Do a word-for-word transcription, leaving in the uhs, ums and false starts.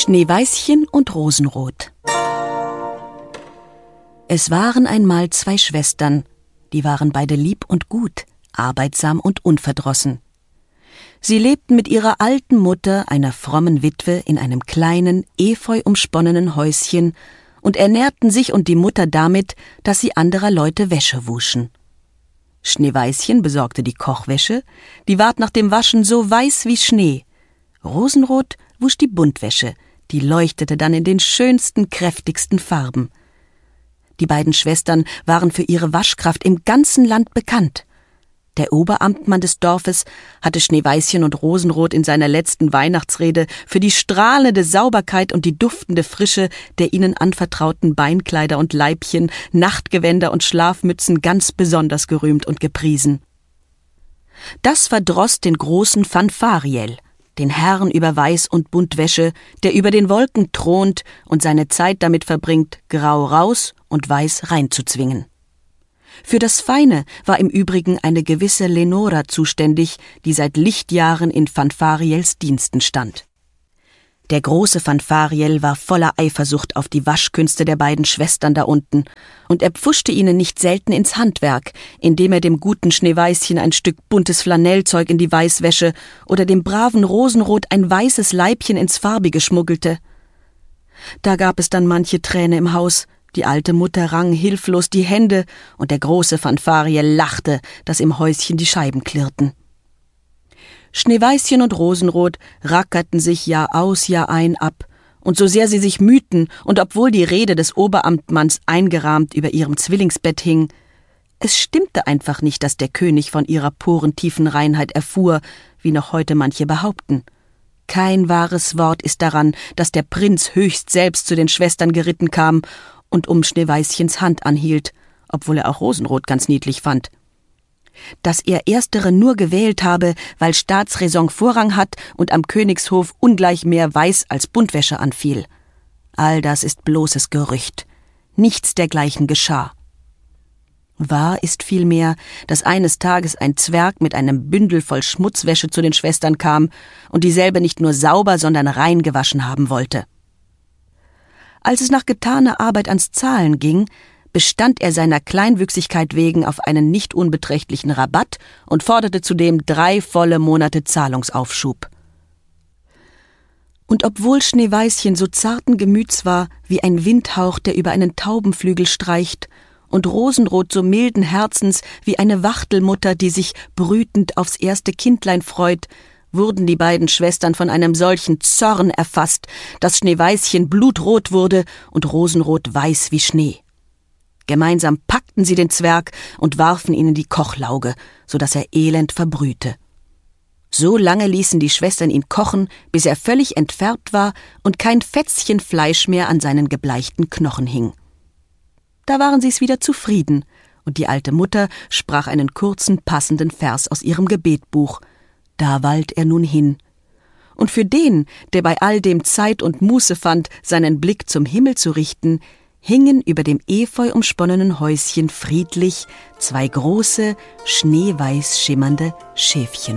Schneeweißchen und Rosenrot. Es waren einmal zwei Schwestern, die waren beide lieb und gut, arbeitsam und unverdrossen. Sie lebten mit ihrer alten Mutter, einer frommen Witwe, in einem kleinen, efeu umsponnenen Häuschen und ernährten sich und die Mutter damit, dass sie anderer Leute Wäsche wuschen. Schneeweißchen besorgte die Kochwäsche, die ward nach dem Waschen so weiß wie Schnee. Rosenrot wusch die Buntwäsche, die leuchtete dann in den schönsten, kräftigsten Farben. Die beiden Schwestern waren für ihre Waschkraft im ganzen Land bekannt. Der Oberamtmann des Dorfes hatte Schneeweißchen und Rosenrot in seiner letzten Weihnachtsrede für die strahlende Sauberkeit und die duftende Frische der ihnen anvertrauten Beinkleider und Leibchen, Nachtgewänder und Schlafmützen ganz besonders gerühmt und gepriesen. Das verdross den großen Fanfariel, den Herrn über Weiß- und Buntwäsche, der über den Wolken thront und seine Zeit damit verbringt, grau raus und weiß reinzuzwingen. Für das Feine war im Übrigen eine gewisse Lenora zuständig, die seit Lichtjahren in Fanfariels Diensten stand. Der große Fanfariel war voller Eifersucht auf die Waschkünste der beiden Schwestern da unten, und er pfuschte ihnen nicht selten ins Handwerk, indem er dem guten Schneeweißchen ein Stück buntes Flanellzeug in die Weißwäsche oder dem braven Rosenrot ein weißes Leibchen ins Farbige schmuggelte. Da gab es dann manche Träne im Haus, die alte Mutter rang hilflos die Hände, und der große Fanfariel lachte, dass im Häuschen die Scheiben klirrten. Schneeweißchen und Rosenrot rackerten sich Jahr aus, Jahr ein ab, und so sehr sie sich mühten, und obwohl die Rede des Oberamtmanns eingerahmt über ihrem Zwillingsbett hing, es stimmte einfach nicht, dass der König von ihrer porentiefen Reinheit erfuhr, wie noch heute manche behaupten. Kein wahres Wort ist daran, dass der Prinz höchst selbst zu den Schwestern geritten kam und um Schneeweißchens Hand anhielt, obwohl er auch Rosenrot ganz niedlich fand. Dass er erstere nur gewählt habe, weil Staatsräson Vorrang hat und am Königshof ungleich mehr Weiß- als Buntwäsche anfiel. All das ist bloßes Gerücht. Nichts dergleichen geschah. Wahr ist vielmehr, dass eines Tages ein Zwerg mit einem Bündel voll Schmutzwäsche zu den Schwestern kam und dieselbe nicht nur sauber, sondern rein gewaschen haben wollte. Als es nach getaner Arbeit ans Zahlen ging, bestand er seiner Kleinwüchsigkeit wegen auf einen nicht unbeträchtlichen Rabatt und forderte zudem drei volle Monate Zahlungsaufschub. Und obwohl Schneeweißchen so zarten Gemüts war wie ein Windhauch, der über einen Taubenflügel streicht, und Rosenrot so milden Herzens wie eine Wachtelmutter, die sich brütend aufs erste Kindlein freut, wurden die beiden Schwestern von einem solchen Zorn erfasst, dass Schneeweißchen blutrot wurde und Rosenrot weiß wie Schnee. Gemeinsam packten sie den Zwerg und warfen ihn in die Kochlauge, so dass er elend verbrühte. So lange ließen die Schwestern ihn kochen, bis er völlig entfärbt war und kein Fetzchen Fleisch mehr an seinen gebleichten Knochen hing. Da waren sie's wieder zufrieden, und die alte Mutter sprach einen kurzen, passenden Vers aus ihrem Gebetbuch. Da wallt er nun hin. Und für den, der bei all dem Zeit und Muße fand, seinen Blick zum Himmel zu richten, hingen über dem efeu umsponnenen Häuschen friedlich zwei große, schneeweiß schimmernde Schäfchen.